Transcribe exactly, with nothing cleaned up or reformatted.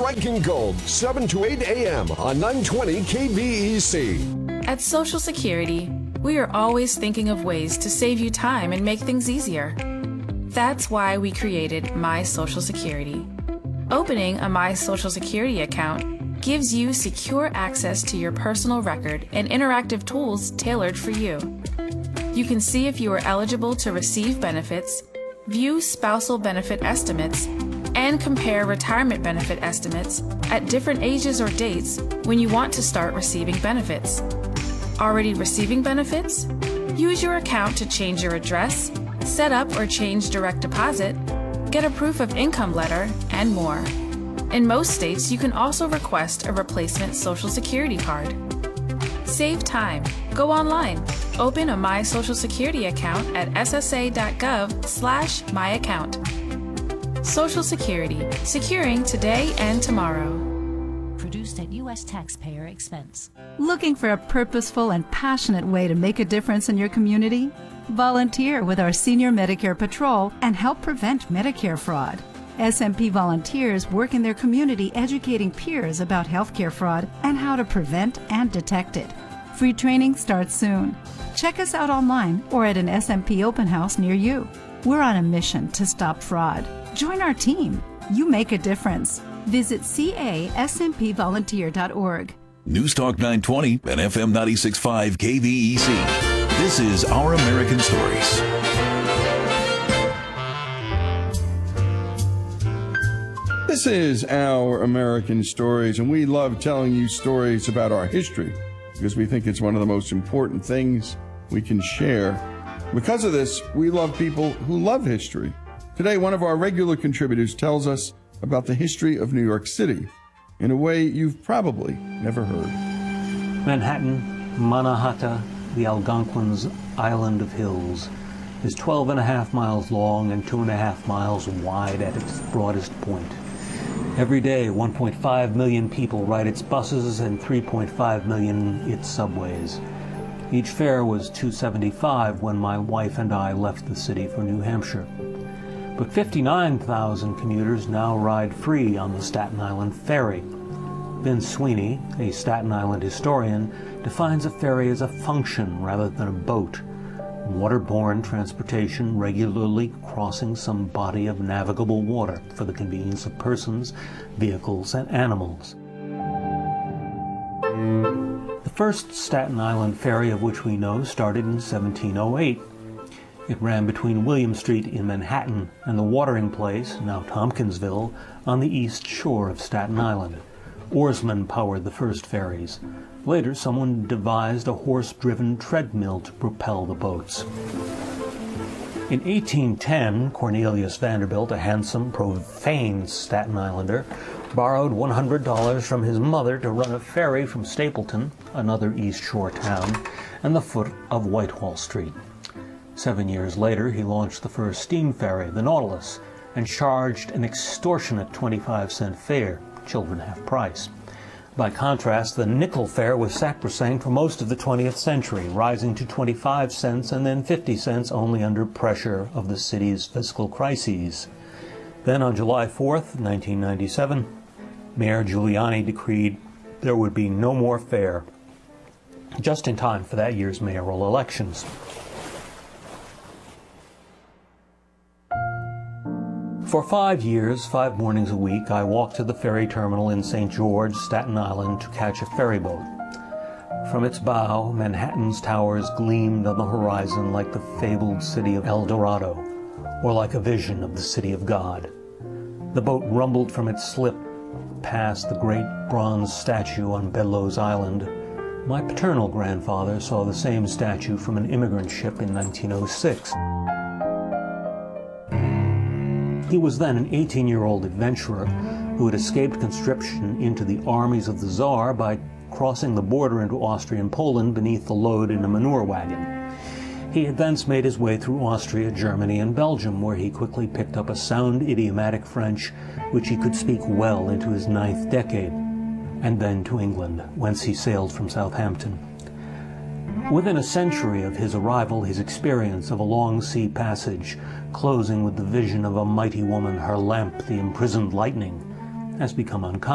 Striking Gold, seven to eight a.m. on nine twenty K B E C. At Social Security, we are always thinking of ways to save you time and make things easier. That's why we created My Social Security. Opening a My Social Security account gives you secure access to your personal record and interactive tools tailored for you. You can see if you are eligible to receive benefits, view spousal benefit estimates, and compare retirement benefit estimates at different ages or dates when you want to start receiving benefits. Already receiving benefits? Use your account to change your address, set up or change direct deposit, get a proof of income letter, and more. In most states, you can also request a replacement Social Security card. Save time. Go online. Open a My Social Security account at s s a dot gov slash my account. Social Security, securing today and tomorrow. Produced at U S taxpayer expense. Looking for a purposeful and passionate way to make a difference in your community? Volunteer with our Senior Medicare Patrol and help prevent Medicare fraud. S M P volunteers work in their community educating peers about healthcare fraud and how to prevent and detect it. Free training starts soon. Check us out online or at an S M P open house near you. We're on a mission to stop fraud. Join our team. You make a difference. Visit c a s m p volunteer dot org. News Talk nine twenty and F M ninety-six point five K V E C. This is Our American Stories. This is Our American Stories, and we love telling you stories about our history because we think it's one of the most important things we can share. Because of this, we love people who love history. Today, one of our regular contributors tells us about the history of New York City in a way you've probably never heard. Manhattan, Mannahatta, the Algonquin's island of hills, is twelve and a half miles long and two and a half miles wide at its broadest point. Every day, one point five million people ride its buses and three point five million its subways. Each fare was two dollars and seventy-five cents when my wife and I left the city for New Hampshire. But fifty-nine thousand commuters now ride free on the Staten Island Ferry. Vince Sweeney, a Staten Island historian, defines a ferry as a function rather than a boat. Waterborne transportation regularly crossing some body of navigable water for the convenience of persons, vehicles, and animals. The first Staten Island ferry of which we know started in seventeen oh eight. It ran between William Street in Manhattan and the watering place, now Tompkinsville, on the east shore of Staten Island. Oarsmen powered the first ferries. Later, someone devised a horse-driven treadmill to propel the boats. In eighteen ten, Cornelius Vanderbilt, a handsome, profane Staten Islander, borrowed one hundred dollars from his mother to run a ferry from Stapleton, another East Shore town, and the foot of Whitehall Street. Seven years later, he launched the first steam ferry, the Nautilus, and charged an extortionate twenty-five cent fare, children half price. By contrast, the nickel fare was sacrosanct for most of the twentieth century, rising to twenty-five cents and then fifty cents only under pressure of the city's fiscal crises. Then on July fourth, nineteen ninety-seven, Mayor Giuliani decreed there would be no more fare, just in time for that year's mayoral elections. For five years, five mornings a week, I walked to the ferry terminal in Saint George, Staten Island, to catch a ferry boat. From its bow, Manhattan's towers gleamed on the horizon like the fabled city of El Dorado, or like a vision of the city of God. The boat rumbled from its slip past the great bronze statue on Bedloe's Island. My paternal grandfather saw the same statue from an immigrant ship in nineteen oh six. He was then an eighteen-year-old adventurer who had escaped conscription into the armies of the Tsar by crossing the border into Austrian Poland beneath the load in a manure wagon. He had thence made his way through Austria, Germany, and Belgium, where he quickly picked up a sound idiomatic French, which he could speak well into his ninth decade, and then to England, whence he sailed from Southampton. Within a century of his arrival, his experience of a long sea passage, closing with the vision of a mighty woman, her lamp the imprisoned lightning, has become uncommon.